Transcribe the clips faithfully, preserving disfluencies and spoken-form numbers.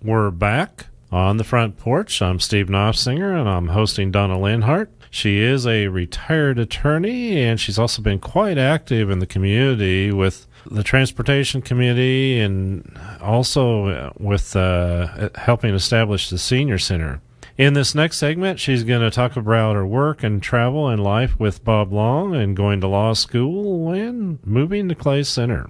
We're back on the front porch. I'm Steve Knopfsinger, and I'm hosting Donna Linhart. She is a retired attorney, and she's also been quite active in the community with the transportation committee and also with uh, helping establish the senior center. In this next segment, she's going to talk about her work and travel and life with Bob Long and going to law school and moving to Clay Center.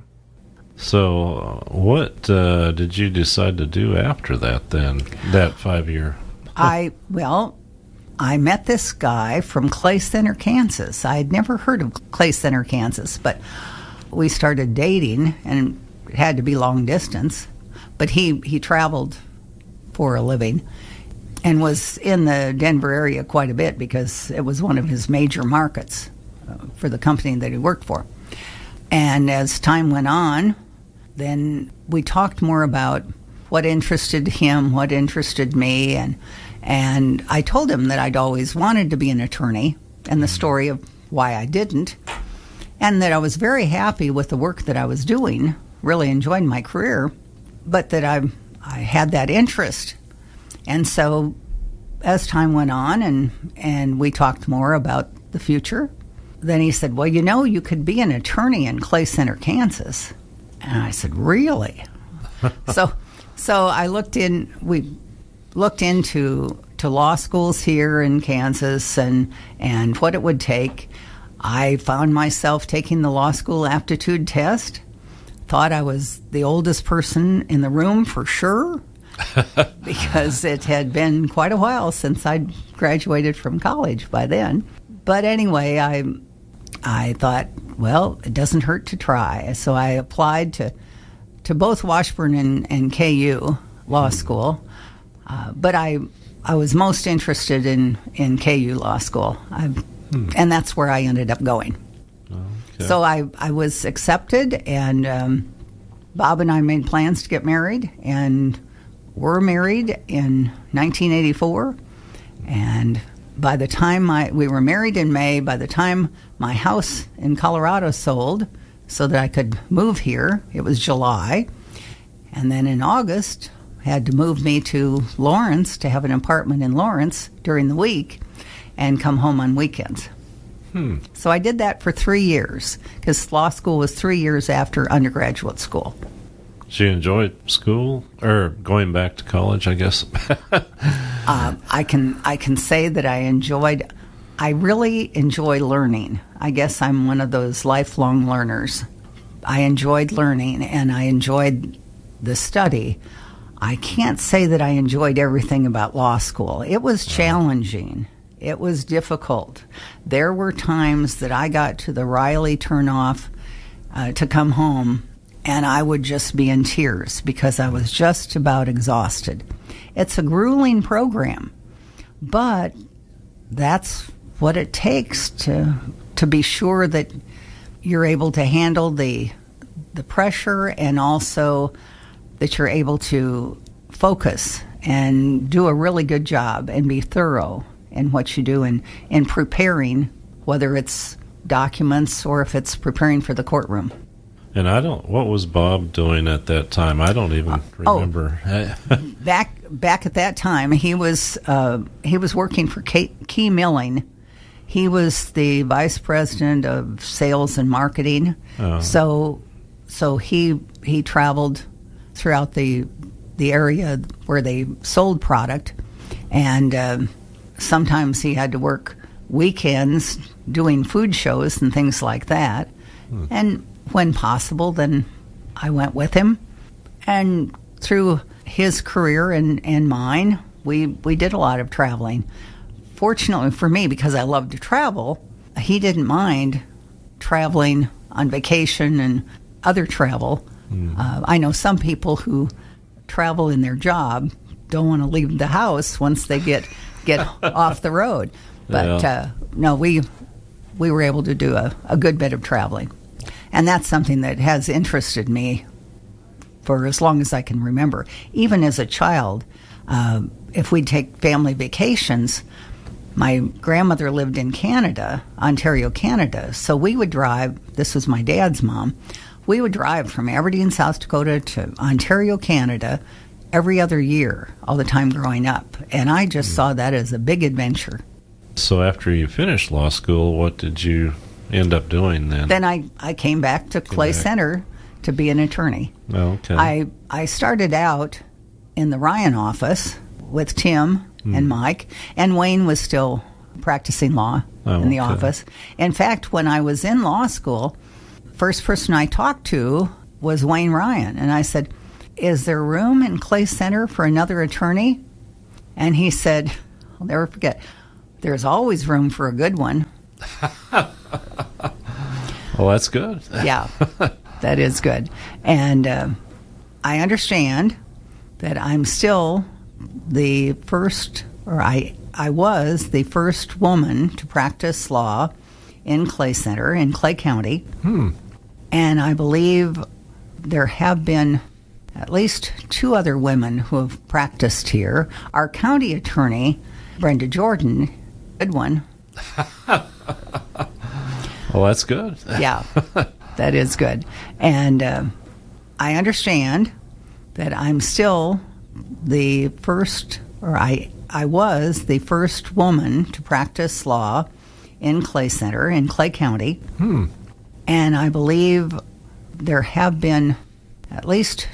So uh, what uh, did you decide to do after that then, that five-year? I, well, I met this guy from Clay Center, Kansas. I had never heard of Clay Center, Kansas, but we started dating, and it had to be long distance. But he, he traveled for a living and was in the Denver area quite a bit because it was one of his major markets uh, for the company that he worked for. And as time went on, then we talked more about what interested him, what interested me, and and I told him that I'd always wanted to be an attorney and the story of why I didn't, and that I was very happy with the work that I was doing, really enjoyed my career, but that I I had that interest. And so as time went on and, and we talked more about the future, then he said, well, you know, you could be an attorney in Clay Center, Kansas. And I said, really? so so I looked in, we looked into to law schools here in Kansas and, and what it would take. I found myself taking the law school aptitude test, thought I was the oldest person in the room for sure, because it had been quite a while since I'd graduated from college by then. But anyway, I I thought, well, it doesn't hurt to try. So I applied to to both Washburn and, and K U Law School. Uh, but I I was most interested in, in K U Law School. I, hmm. And that's where I ended up going. Okay. So I, I was accepted, and um, Bob and I made plans to get married, and were married in nineteen eighty-four. And by the time my, we were married in May, by the time my house in Colorado sold so that I could move here, it was July. And then in August, had to move me to Lawrence to have an apartment in Lawrence during the week and come home on weekends. Hmm. So I did that for three years because law school was three years after undergraduate school. So you enjoyed school or going back to college, I guess? uh, I can I can say that I enjoyed, I really enjoy learning. I guess I'm one of those lifelong learners. I enjoyed learning and I enjoyed the study. I can't say that I enjoyed everything about law school. It was challenging. It was difficult. There were times that I got to the Riley turnoff uh, to come home, and I would just be in tears because I was just about exhausted. It's a grueling program, but that's what it takes to to be sure that you're able to handle the the pressure and also that you're able to focus and do a really good job and be thorough in what you do in, in preparing, whether it's documents or if it's preparing for the courtroom. And I don't, what was Bob doing at that time? I don't even uh, remember. Oh, back back at that time, he was uh, he was working for Key, Key Milling. He was the vice president of sales and marketing. Oh. So so he he traveled throughout the the area where they sold product, and uh, sometimes he had to work weekends doing food shows and things like that. Hmm. And when possible, then I went with him. And through his career and, and mine, we, we did a lot of traveling. Fortunately for me, because I love to travel, he didn't mind traveling on vacation and other travel. Mm. Uh, I know some people who travel in their job don't want to leave the house once they get get off the road. But yeah. uh, no, we we were able to do a, a good bit of traveling. And that's something that has interested me for as long as I can remember. Even as a child, uh, if we'd take family vacations, my grandmother lived in Canada, Ontario, Canada. So we would drive, this was my dad's mom, we would drive from Aberdeen, South Dakota to Ontario, Canada, every other year all the time growing up. And I just mm. saw that as a big adventure. So after you finished law school, what did you end up doing then? Then I, I came back to came Clay back. Center to be an attorney. Oh, okay. I, I started out in the Ryan office with Tim mm. and Mike, and Wayne was still practicing law oh, in the okay. office. In fact, when I was in law school, first person I talked to was Wayne Ryan, and I said, is there room in Clay Center for another attorney? And he said, I'll never forget, there's always room for a good one. Well, that's good. Yeah, that is good. And uh, I understand that I'm still the first, or I, I was the first woman to practice law in Clay Center in Clay County. Hmm. And I believe there have been at least two other women who have practiced here. Our county attorney, Brenda Jordan, good one. Well, that's good. Yeah, that is good. And uh, I understand that I'm still the first, or I, I was the first woman to practice law in Clay Center in Clay County. Hmm. And I believe there have been at least